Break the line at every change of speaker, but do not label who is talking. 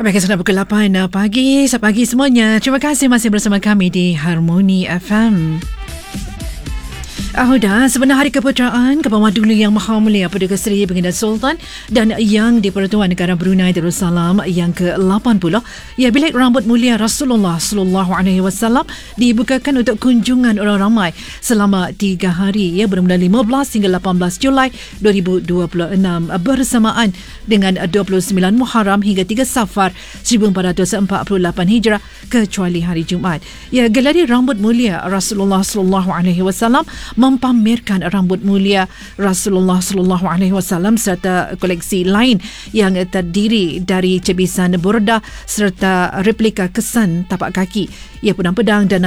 Baik, sudah pukul 8 pagi. Selamat pagi semuanya. Terima kasih masih bersama kami di Harmoni FM. Sebenar Hari Keputeraan Kebawah Dulu Yang Maha Mulia Perdana Seri Baginda Sultan dan Yang di-Pertuan Negara Brunei Darussalam yang ke-80, Bilik Rambut Mulia Rasulullah sallallahu alaihi wasallam dibukakan untuk kunjungan orang ramai selama 3 hari bermula 15 hingga 18 Julai 2026 bersamaan dengan 29 Muharram hingga 3 Safar 1448 Hijrah kecuali hari Jumaat. Galeri Rambut Mulia Rasulullah sallallahu alaihi wasallam mempamerkan rambut mulia Rasulullah sallallahu alaihi wasallam serta koleksi lain yang terdiri dari cebisan burdah serta replika kesan tapak kaki, pedang-pedang dan